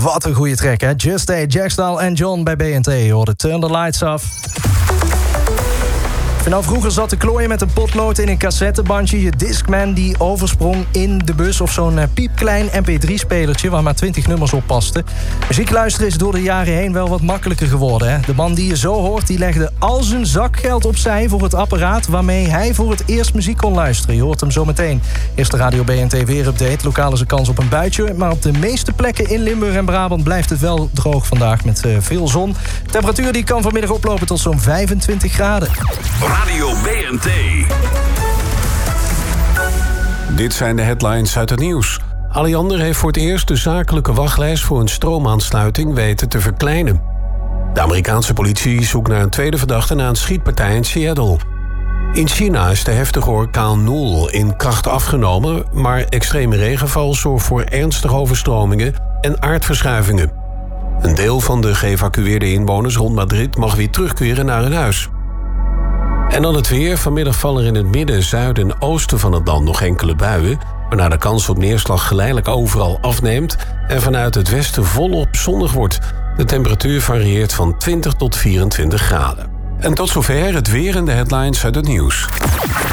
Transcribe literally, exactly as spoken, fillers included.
Wat een goede track, hè? Just A, Jackstyle en John bij B en T. Je hoorde Turn the Lights Off. Vanaf vroeger zat te klooien met een potlood in een cassettebandje. Je Discman die oversprong in de bus. Of zo'n piepklein M P drie spelertje waar maar twintig nummers op pasten. Muziek luisteren is door de jaren heen wel wat makkelijker geworden. Hè? De man die je zo hoort, die legde al zijn zakgeld opzij voor het apparaat waarmee hij voor het eerst muziek kon luisteren. Je hoort hem zo meteen. Eerst de Radio B en T weerupdate. Lokaal is een kans op een buitje. Maar op de meeste plekken in Limburg en Brabant blijft het wel droog vandaag met uh, veel zon. De temperatuur die kan vanmiddag oplopen tot zo'n vijfentwintig graden. Radio B en T. Dit zijn de headlines uit het nieuws. Alliander heeft voor het eerst de zakelijke wachtlijst voor een stroomaansluiting weten te verkleinen. De Amerikaanse politie zoekt naar een tweede verdachte na een schietpartij in Seattle. In China is de heftige orkaan Nul in kracht afgenomen, maar extreme regenval zorgt voor ernstige overstromingen en aardverschuivingen. Een deel van de geëvacueerde inwoners rond Madrid mag weer terugkeren naar hun huis. En dan het weer. Vanmiddag vallen er in het midden, zuiden en oosten van het land nog enkele buien, waarna de kans op neerslag geleidelijk overal afneemt en vanuit het westen volop zonnig wordt. De temperatuur varieert van twintig tot vierentwintig graden. En tot zover het weer en de headlines uit het nieuws.